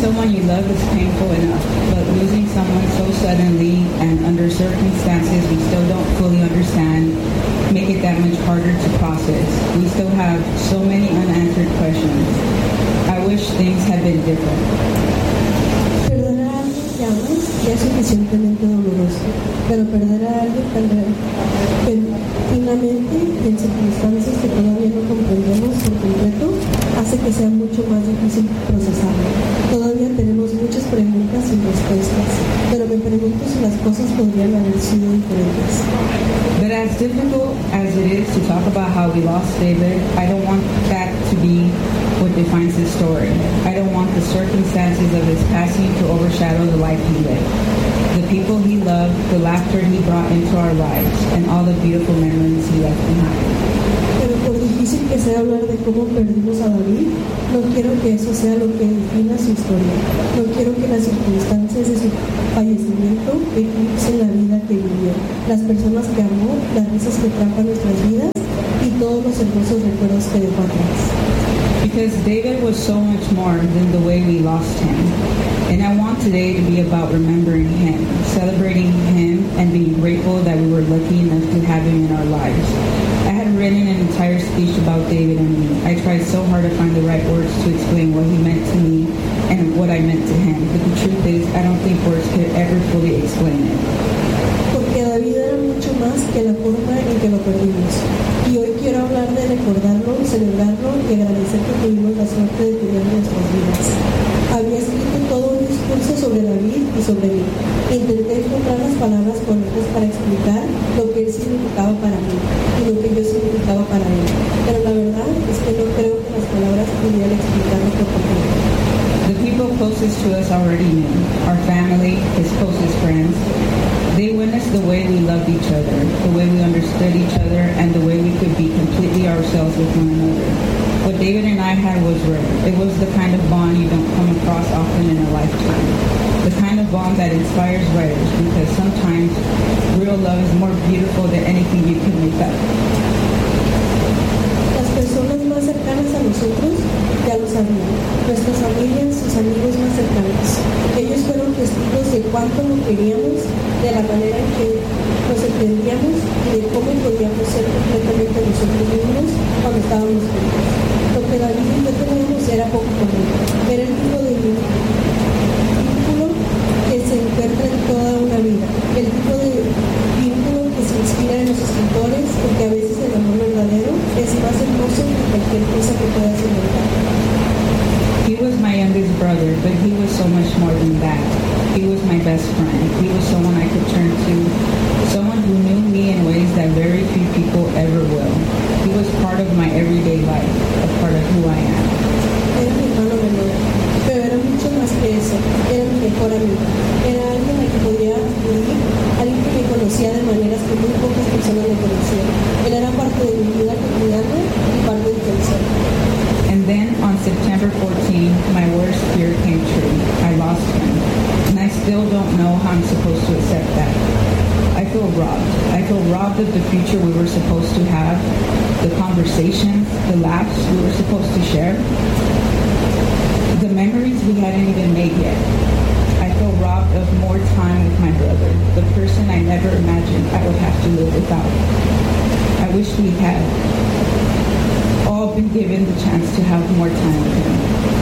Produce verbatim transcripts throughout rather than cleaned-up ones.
someone you love is painful enough, but losing someone so suddenly and under circumstances we still don't fully understand make it that much harder to process. We still have so many unanswered questions. I wish things had been different. Perder a alguien que amas ya es suficientemente doloroso, pero perder a alguien tan repentinamente en circunstancias que todavía no comprendemos por completo hace que sea mucho más difícil procesarlo. Todavía tenemos muchas preguntas sin respuestas, pero me pregunto si las cosas podrían haber sido diferentes. But as difficult as it is to talk about how we lost David, I don't want that to be what defines his story. I don't want the circumstances of his passing to overshadow the life he lived, the people he loved, the laughter he brought into our lives, and all the beautiful memories he left behind. Pero por difícil que sea hablar de cómo perdimos a David, no quiero que eso sea lo que defina su historia. No quiero que las circunstancias de su fallecimiento eclipsen la vida que vivió, las personas que amó, las risas que trajo a nuestras vidas y todos los hermosos recuerdos que dejó atrás. Because David was so much more than the way we lost him. And I want today to be about remembering him, celebrating him, and being grateful that we were lucky enough to have him in our lives. I had written an entire speech about David and me. I tried so hard to find the right words to explain what he meant to me and what I meant to him. But the truth is, I don't think words could ever fully explain it. Porque David era mucho más que la forma en que lo perdimos. Y hoy quiero hablar de recordarlo, celebrarlo y agradecer que tuvimos la suerte de tener en nuestras vidas. Había escrito todo un discurso sobre David y sobre mí. Intenté encontrar las palabras correctas para explicar lo que él significaba para mí y lo que yo significaba para él. Pero la verdad es que no creo que las palabras pudieran explicarlo por completo. The people closest to us already knew, our family, his closest friends. They witnessed the way we loved each other, the way we understood each other, and the way we could be completely ourselves with one another. What David and I had was rare. It was the kind of bond you don't come across often in a lifetime. The kind of bond that inspires writers, because sometimes real love is more beautiful than anything you can make up. Las personas más cercanas a nosotros ya lo sabían. Nuestras familias, sus amigos más cercanos. Ellos fueron testigos de cuánto lo queríamos, de la manera en que nos entendíamos y de cómo podíamos ser completamente nosotros mismos cuando estábamos juntos. Lo que David y yo teníamos era poco común. Era el tipo de vínculo que se encuentra en toda una vida. El tipo de vínculo que se inspira en los escritores, porque a veces el amor verdadero es más hermoso que cualquier cosa que puedas inventar. He was my youngest brother, but he was so much more than that. He was my best friend. He was someone I could turn to, someone who knew me in ways that very few people ever will. He was part of my everyday life, a part of who I am. Era mi hermano menor, pero era mucho más que eso. Era mi mejor amigo. Era alguien a quien podía acudir, alguien que me conocía de maneras que muy pocas personas me conocían. Él era parte de mi vida cotidiana y parte de mi corazón. And then on September fourteenth, my worst fear came true. I lost him. And I still don't know how I'm supposed to accept that. I feel robbed. I feel robbed of the future we were supposed to have, the conversations, the laughs we were supposed to share, the memories we hadn't even made yet. I feel robbed of more time with my brother, the person I never imagined I would have to live without. I wish we had all been given the chance to have more time with him.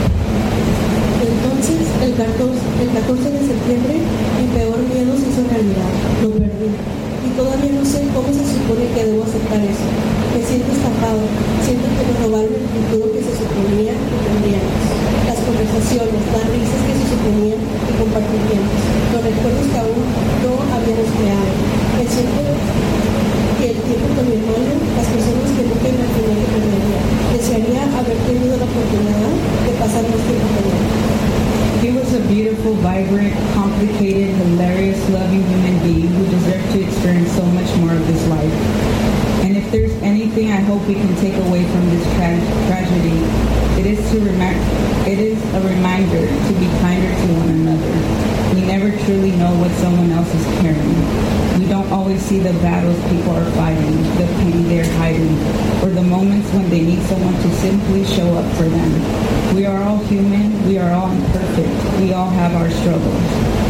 Entonces, el catorce de septiembre, mi peor miedo se hizo realidad. Lo perdí. Y todavía no sé cómo se supone que debo aceptar eso. Me siento estafado. Siento que me robaron el futuro que se suponía que tendríamos. Las conversaciones, las risas que se suponían que compartiríamos. Los recuerdos que aún no habíamos creado. Me siento que el tiempo con mi hermano, las personas que nunca imaginé que perdería. Desearía haber tenido la oportunidad de pasar más tiempo con él. He was a beautiful, vibrant, complicated, hilarious, loving human being who deserved to experience so much more of this life. And if there's anything I hope we can take away from this tra- tragedy, it is to remind, it is a reminder to be kinder to one another. We never truly know what someone else is carrying. We don't always see the battles people are fighting, the pain they're hiding, or the moments when they need someone to simply show up for them. We are all human. We are all imperfect. We we all have our struggles.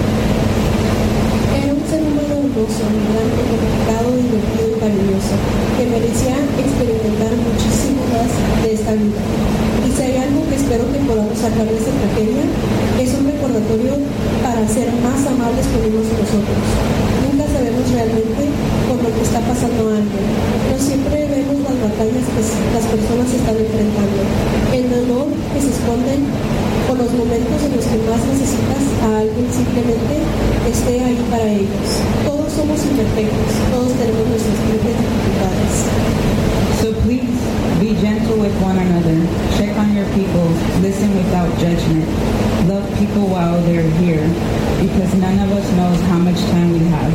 Era un ser humano hermoso, vibrante, complicado, divertido y cariñoso, que merecía experimentar muchísimo más de esta vida. Y si hay algo que espero que podamos sacar de esta tragedia, es un recordatorio para ser más amables con unos y nosotros. Nunca sabemos realmente por lo que está pasando a alguien. No siempre vemos las batallas que las personas están enfrentando, el dolor que se esconde o los momentos en los que más necesitas a alguien simplemente esté ahí para ellos. Todos somos imperfectos, todos tenemos nuestras propias dificultades. So please, be gentle with one another. Check on your people. Listen without judgment. Love people while they're here, because none of us knows how much time we have.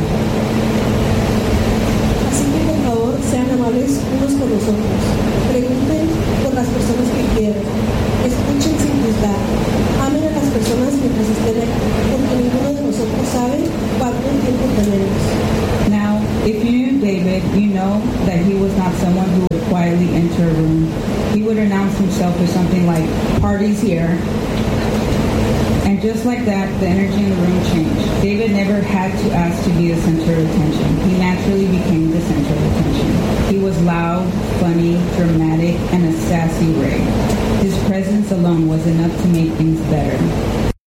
Así que por favor, sean amables unos con los otros. Pregunten por las personas que quieren. Escuchen sin juzgar. Amen a las personas mientras estén aquí, porque ninguno de nosotros sabe cuánto tiempo tenemos. Now, if you knew David, you know that he was not someone who would quietly enter a room. He would announce himself with something like, "Party's here." And just like that, the energy in the room changed. David never had to ask to be the center of attention. He naturally became the center of attention. He was loud, funny, dramatic, and a sassy Ray. His presence alone was enough to make things better.